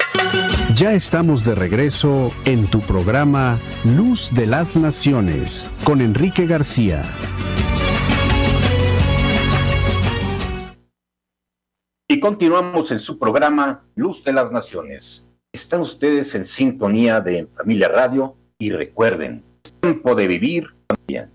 Ya estamos de regreso en tu programa Luz de las Naciones con Enrique García. Y continuamos en su programa Luz de las Naciones. Están ustedes en sintonía de Familia Radio y recuerden, es tiempo de vivir también.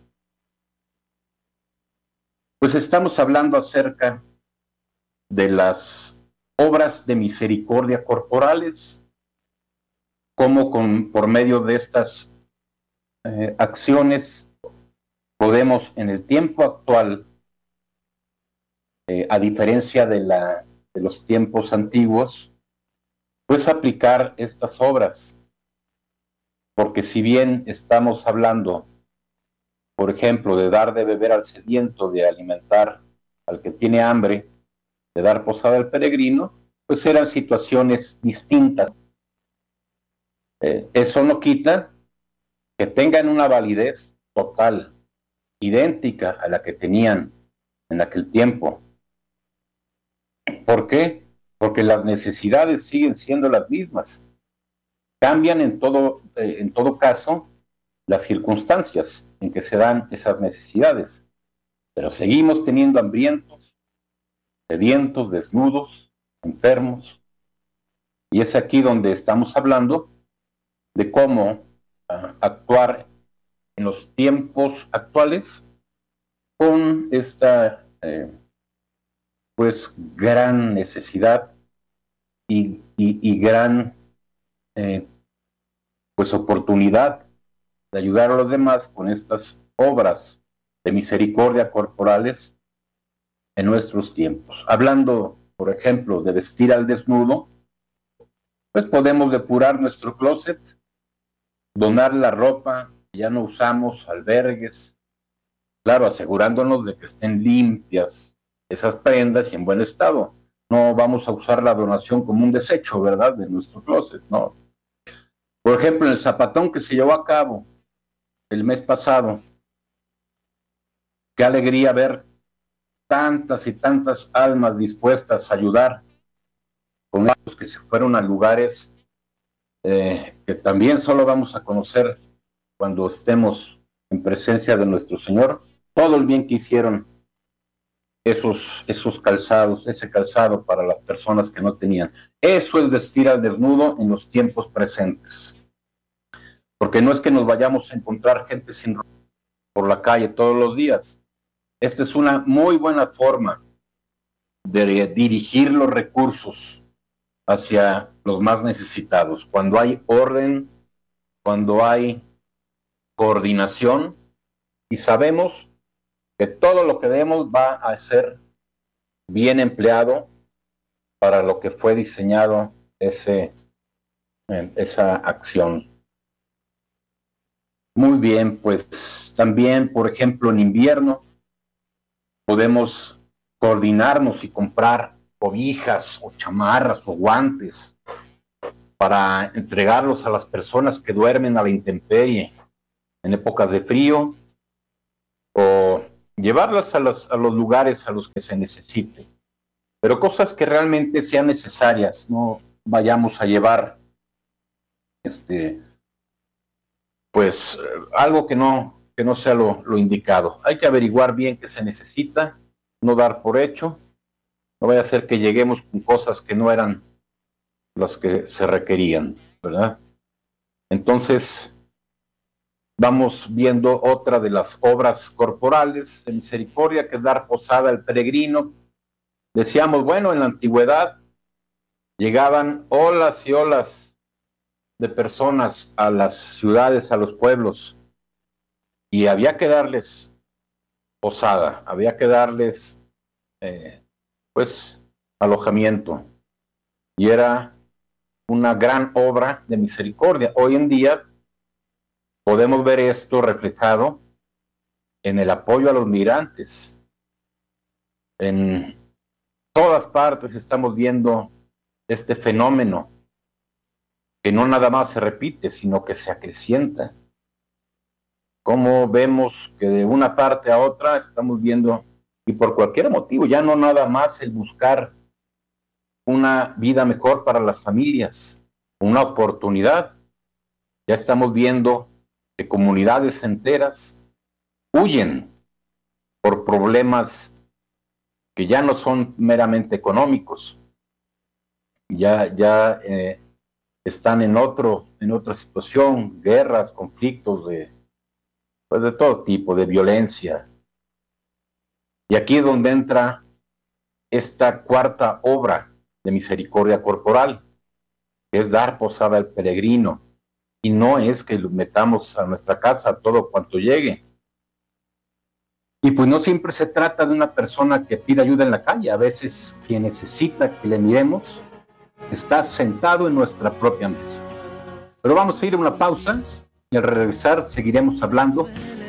Pues estamos hablando acerca de las obras de misericordia corporales, cómo por medio de estas acciones podemos en el tiempo actual, a diferencia de los tiempos antiguos, pues aplicar estas obras. Porque si bien estamos hablando, por ejemplo, de dar de beber al sediento, de alimentar al que tiene hambre, de dar posada al peregrino, pues eran situaciones distintas. Eso no quita que tengan una validez total, idéntica a la que tenían en aquel tiempo. ¿Por qué? Porque las necesidades siguen siendo las mismas. Cambian en todo caso las circunstancias en que se dan esas necesidades, pero seguimos teniendo hambrientos, sedientos, desnudos, enfermos, y es aquí donde estamos hablando de cómo actuar en los tiempos actuales con esta pues gran necesidad y gran pues oportunidad de ayudar a los demás con estas obras de misericordia corporales en nuestros tiempos. Hablando, por ejemplo, de vestir al desnudo, pues podemos depurar nuestro closet, donar la ropa que ya no usamos, albergues, claro, asegurándonos de que estén limpias esas prendas y en buen estado. No vamos a usar la donación como un desecho, ¿verdad?, de nuestro closet, no. Por ejemplo, en el zapatón que se llevó a cabo el mes pasado, qué alegría ver tantas y tantas almas dispuestas a ayudar con los que se fueron a lugares que también solo vamos a conocer cuando estemos en presencia de nuestro Señor, todo el bien que hicieron esos calzados, ese calzado para las personas que no tenían. Eso es vestir al desnudo en los tiempos presentes. Porque no es que nos vayamos a encontrar gente sin ropa por la calle todos los días. Esta es una muy buena forma de dirigir los recursos hacia los más necesitados. Cuando hay orden, cuando hay coordinación y sabemos que todo lo que demos va a ser bien empleado para lo que fue diseñado esa acción. Muy bien, pues también, por ejemplo, en invierno podemos coordinarnos y comprar cobijas o chamarras o guantes para entregarlos a las personas que duermen a la intemperie en épocas de frío o llevarlas a los lugares a los que se necesite. Pero cosas que realmente sean necesarias, no vayamos a llevar pues algo que no sea lo indicado. Hay que averiguar bien qué se necesita, no dar por hecho, no vaya a ser que lleguemos con cosas que no eran las que se requerían, ¿verdad? Entonces, vamos viendo otra de las obras corporales de misericordia, que es dar posada al peregrino. Decíamos, bueno, en la antigüedad llegaban olas y olas de personas a las ciudades, a los pueblos, y había que darles posada, había que darles pues alojamiento, y era una gran obra de misericordia. Hoy en día podemos ver esto reflejado en el apoyo a los migrantes. En todas partes estamos viendo este fenómeno que no nada más se repite, sino que se acrecienta. Como vemos que de una parte a otra estamos viendo, y por cualquier motivo, ya no nada más el buscar una vida mejor para las familias, una oportunidad. Ya estamos viendo que comunidades enteras huyen por problemas que ya no son meramente económicos, ya están en otra situación, guerras, conflictos de todo tipo, de violencia. Y aquí es donde entra esta cuarta obra de misericordia corporal, que es dar posada al peregrino, y no es que lo metamos a nuestra casa todo cuanto llegue. Y pues no siempre se trata de una persona que pide ayuda en la calle, a veces quien necesita que le miremos está sentado en nuestra propia mesa. Pero vamos a ir a una pausa y al regresar seguiremos hablando